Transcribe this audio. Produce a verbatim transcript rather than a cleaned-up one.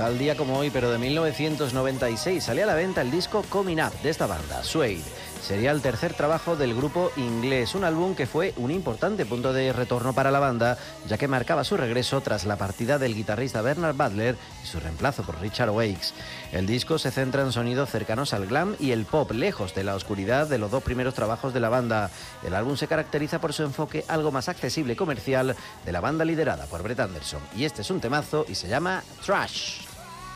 Tal día como hoy, pero de mil novecientos noventa y seis, salía a la venta el disco Coming Up de esta banda, Suede. Sería el tercer trabajo del grupo inglés, un álbum que fue un importante punto de retorno para la banda, ya que marcaba su regreso tras la partida del guitarrista Bernard Butler y su reemplazo por Richard Wakes. El disco se centra en sonidos cercanos al glam y el pop, lejos de la oscuridad de los dos primeros trabajos de la banda. El álbum se caracteriza por su enfoque algo más accesible y comercial de la banda liderada por Brett Anderson. Y este es un temazo y se llama Trash.